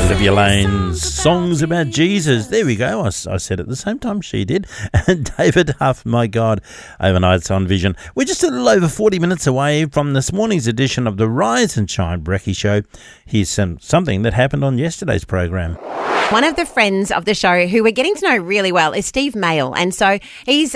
Olivia Lane's Songs About Jesus. There we go. I said it at the same time she did. And David Huff, my God, overnights on Vision. We're just a little over 40 minutes away from this morning's edition of the Rise and Shine Brekkie Show. Here's something that happened on yesterday's program. One of the friends of the show who we're getting to know really well is Steve Mail. And so he's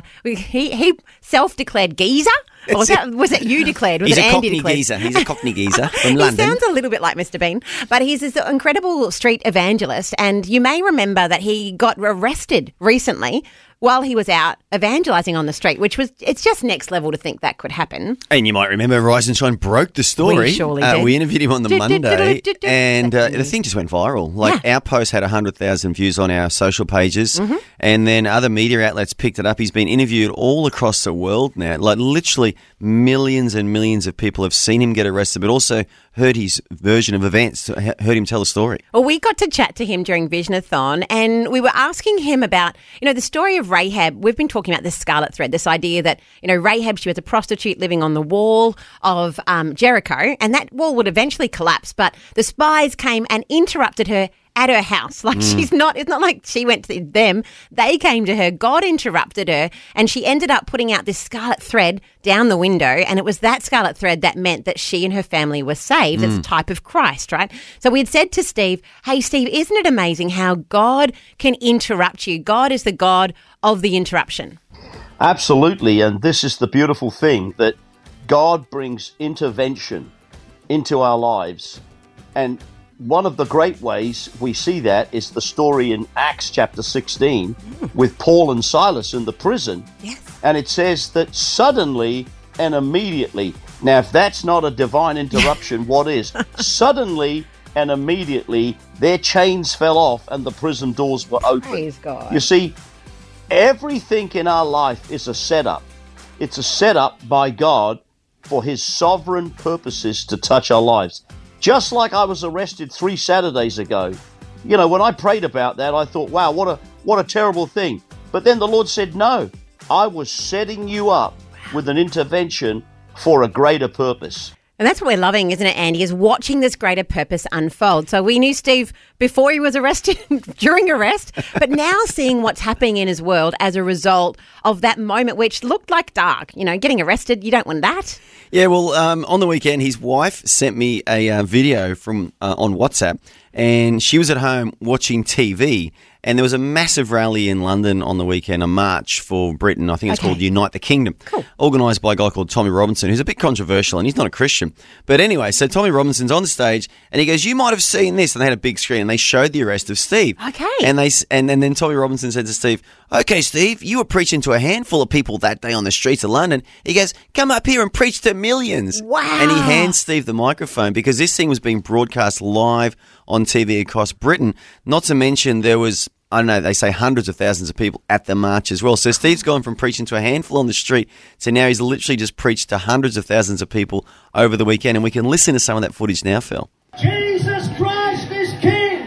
he self-declared geezer. Or was it you declared? Was He's it a Andy Cockney declared? geezer. He's a Cockney geezer from London. He sounds a little bit like Mr. Bean, but he's this incredible street evangelist. And you may remember that he got arrested recently while he was out evangelising on the street, it's just next level to think that could happen. And you might remember Rise and Shine broke the story. We surely did. We interviewed him on the Monday, and the thing just went viral. Our post had 100,000 views on our social pages, and then other media outlets picked it up. He's been interviewed all across the world now. Like literally millions and millions of people have seen him get arrested, but also heard his version of events, heard him tell a story. Well, we got to chat to him during Visionathon, and we were asking him about, the story of Rahab. We've been talking about this scarlet thread, this idea that, Rahab, she was a prostitute living on the wall of Jericho, and that wall would eventually collapse, but the spies came and interrupted her at her house. It's not like she went to them. They came to her. God interrupted her, and she ended up putting out this scarlet thread down the window, and it was that scarlet thread that meant that she and her family were saved. It's a type of Christ, right? So we had said to Steve, hey, Steve, isn't it amazing how God can interrupt you? God is the God of the interruption. Absolutely, and this is the beautiful thing, that God brings intervention into our lives, and one of the great ways we see that is the story in Acts chapter 16 with Paul and Silas in the prison. Yes. And it says that suddenly and immediately. Now, if that's not a divine interruption, what is? Suddenly and immediately their chains fell off and the prison doors were open. Praise God. You see, everything in our life is a setup. It's a setup by God for his sovereign purposes to touch our lives. Just like I was arrested 3 Saturdays ago. When I prayed about that, I thought, wow, what a terrible thing. But then the Lord said, no, I was setting you up with an intervention for a greater purpose. And that's what we're loving, isn't it, Andy, is watching this greater purpose unfold. So we knew Steve before he was arrested, during arrest, but now seeing what's happening in his world as a result of that moment, which looked like dark. Getting arrested, you don't want that. Yeah, well, on the weekend, his wife sent me a video from on WhatsApp, and she was at home watching TV, and there was a massive rally in London on the weekend, a march for Britain. I think it's called Unite the Kingdom, organised by a guy called Tommy Robinson, who's a bit controversial, and he's not a Christian. But anyway, so Tommy Robinson's on the stage, and he goes, you might have seen this, and they had a big screen, and they showed the arrest of Steve. Okay. And then Tommy Robinson said to Steve, okay, Steve, you were preaching to a handful of people that day on the streets of London. He goes, come up here and preach to millions. Wow. And he hands Steve the microphone because this thing was being broadcast live on TV across Britain. Not to mention there was, I don't know, they say hundreds of thousands of people at the march as well. So Steve's gone from preaching to a handful on the street to now he's literally just preached to hundreds of thousands of people over the weekend. And we can listen to some of that footage now, Phil. Jesus Christ is King!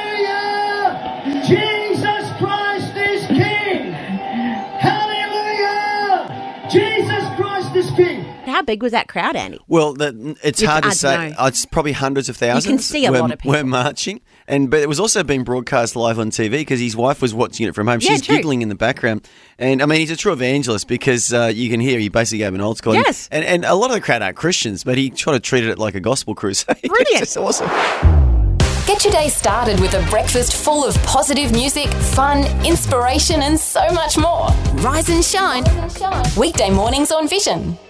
Hallelujah! Jesus Christ is King! Hallelujah! Jesus Christ is King! How big was that crowd, Andy? Well, it's hard to say. It's probably hundreds of thousands. You can see a lot of people. We're marching. But it was also being broadcast live on TV because his wife was watching it from home. She's giggling in the background. And, I mean, he's a true evangelist because you can hear he basically gave an old school. Yes. And a lot of the crowd aren't Christians, but he tried to treat it like a gospel crusade. Brilliant. It's just awesome. Get your day started with a breakfast full of positive music, fun, inspiration and so much more. Rise and shine. Weekday mornings on Vision.